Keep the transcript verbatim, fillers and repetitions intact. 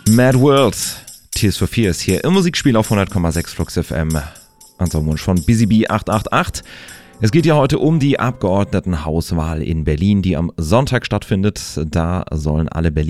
Mad World, Tears for Fears hier im Musikspiel auf hundert Komma sechs Flux F M. Ansonsten Wunsch von Busy Bee acht acht acht. Es geht ja heute um die Abgeordnetenhauswahl in Berlin, die am Sonntag stattfindet. Da sollen alle Berliner